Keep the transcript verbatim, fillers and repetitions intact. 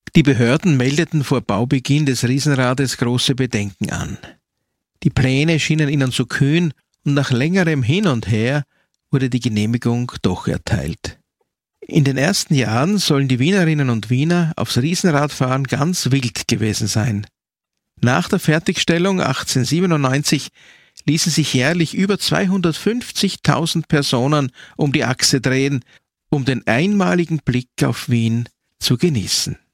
Die Behörden meldeten vor Baubeginn des Riesenrades große Bedenken an. Die Pläne schienen ihnen zu kühn und nach längerem Hin und Her wurde die Genehmigung doch erteilt. In den ersten Jahren sollen die Wienerinnen und Wiener aufs Riesenradfahren ganz wild gewesen sein. Nach der Fertigstellung achtzehnhundertsiebenundneunzig ließen sich jährlich über zweihundertfünfzigtausend Personen um die Achse drehen, um den einmaligen Blick auf Wien zu genießen.